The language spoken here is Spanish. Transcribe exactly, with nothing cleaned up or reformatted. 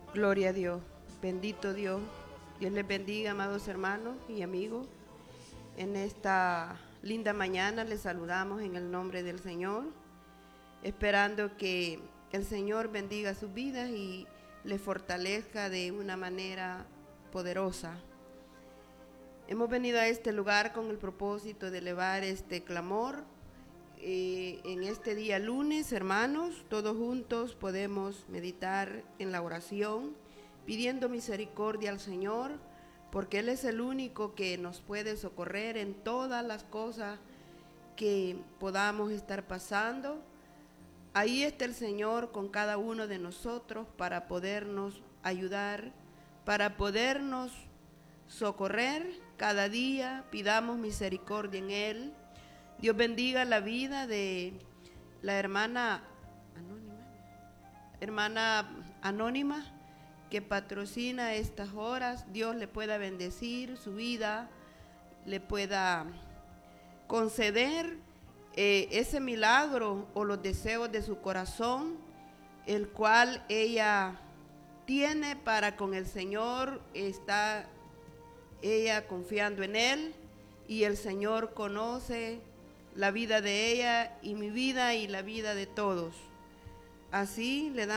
Gloria a Dios, bendito Dios. Dios les bendiga, amados hermanos y amigos. En esta linda mañana les saludamos en el nombre del Señor, esperando que el Señor bendiga sus vidas y les fortalezca de una manera poderosa. Hemos venido a este lugar con el propósito de elevar este clamor. Eh, en este día lunes, hermanos, todos juntos podemos meditar en la oración, pidiendo misericordia al Señor, porque Él es el único que nos puede socorrer en todas las cosas que podamos estar pasando. Ahí está el Señor con cada uno de nosotros para podernos ayudar, para podernos socorrer. Cada día pidamos misericordia en Él. Dios bendiga la vida de la hermana anónima, hermana anónima que patrocina estas horas. Dios le pueda bendecir su vida, le pueda conceder eh, ese milagro o los deseos de su corazón, el cual ella tiene para con el Señor. Está ella confiando en Él y el Señor conoce la vida de ella y mi vida y la vida de todos. Así le damos